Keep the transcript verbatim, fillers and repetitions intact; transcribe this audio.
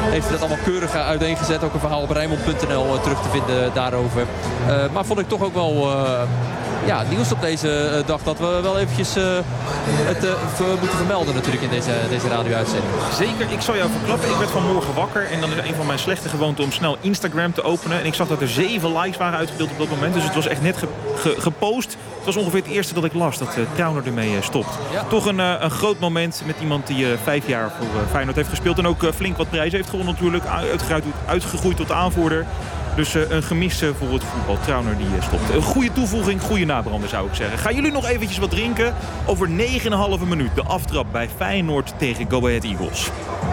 heeft hij dat allemaal keurig uiteengezet. Ook een verhaal op Rijnmond punt n l uh, terug te vinden daarover. Uh, maar vond ik toch ook wel uh, ja, nieuws op deze uh, dag dat we wel eventjes uh, het uh, ver, moeten vermelden natuurlijk in deze, deze radio-uitzending. Zeker, ik zal jou verklappen. Ik werd vanmorgen wakker en dan is een van mijn slechte gewoonten om snel Instagram te openen. En ik zag dat er zeven likes waren uitgedeeld op dat moment. Dus het was echt net ge, ge, gepost. Het was ongeveer het eerste dat ik las dat uh, Trauner ermee uh, stopt. Ja. Toch een, uh, een groot moment met iemand die uh, vijf jaar voor uh, Feyenoord heeft gespeeld. En ook uh, flink wat prijzen heeft gewonnen natuurlijk. Uitgegroeid, uitgegroeid tot aanvoerder. Dus uh, een gemis uh, voor het voetbal. Trauner die uh, stopt. Een goede toevoeging, goede nabrander zou ik zeggen. Gaan jullie nog eventjes wat drinken? Over negen komma vijf minuut de aftrap bij Feyenoord tegen Go Ahead Eagles.